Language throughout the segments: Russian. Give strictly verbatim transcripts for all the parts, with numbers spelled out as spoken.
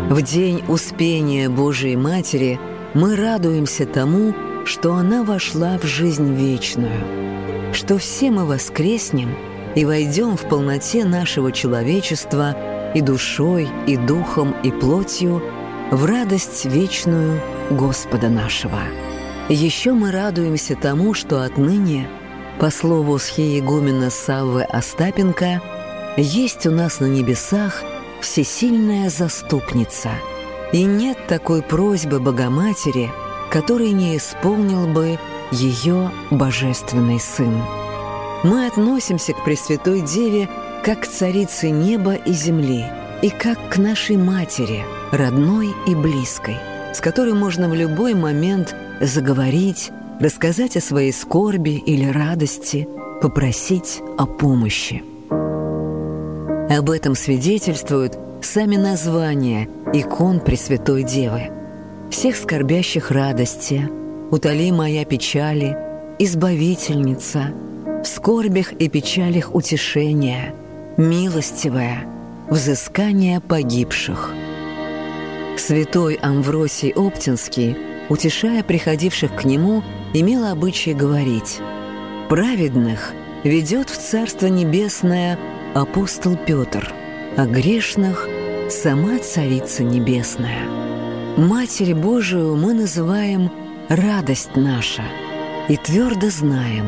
В день Успения Божией Матери мы радуемся тому, что она вошла в жизнь вечную, что все мы воскреснем и войдем в полноте нашего человечества и душой, и духом, и плотью в радость вечную Господа нашего. Еще мы радуемся тому, что отныне, по слову схиегумена Саввы Остапенко, есть у нас на небесах всесильная заступница, и нет такой просьбы Богоматери, который не исполнил бы ее Божественный Сын. Мы относимся к Пресвятой Деве как к Царице неба и земли, и как к нашей Матери, родной и близкой, с которой можно в любой момент заговорить, рассказать о своей скорби или радости, попросить о помощи. Об этом свидетельствуют сами названия икон Пресвятой Девы. «Всех скорбящих радости», «Утоли моя печали», «Избавительница», «В скорбях и печалях утешения», «Милостивая», «Взыскание погибших». Святой Амвросий Оптинский, утешая приходивших к нему, имел обычай говорить: «Праведных ведет в Царство Небесное апостол Петр, а грешных — сама Царица Небесная». Матерь Божию мы называем радость наша и твердо знаем,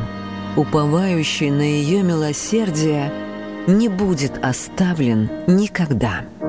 уповающий на ее милосердие не будет оставлен никогда.